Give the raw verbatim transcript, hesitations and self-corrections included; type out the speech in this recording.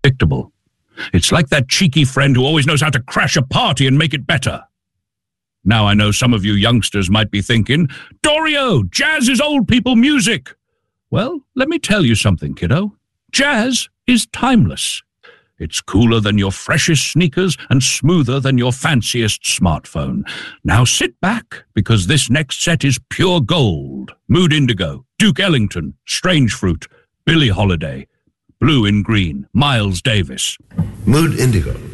predictable. It's like that cheeky friend who always knows how to crash a party and make it better. Now I know some of you youngsters might be thinking, Dorio, jazz is old people music. Well, let me tell you something, kiddo. Jazz is timeless. It's cooler than your freshest sneakers and smoother than your fanciest smartphone. Now sit back, because this next set is pure gold. Mood Indigo, Duke Ellington, Strange Fruit, Billie Holiday, Blue in Green, Miles Davis. Mood Indigo